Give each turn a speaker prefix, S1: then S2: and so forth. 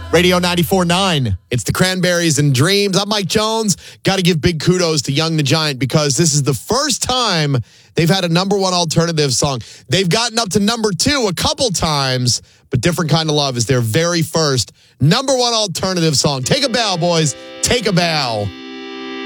S1: Radio 94.9.
S2: It's the Cranberries and Dreams. I'm Mike Jones. Got to give big kudos to Young the Giant because this is the first time they've had a number one alternative song. They've gotten up to number two a couple times, but Different Kind of Love is their very first number one alternative song. Take a bow, boys. Take a bow.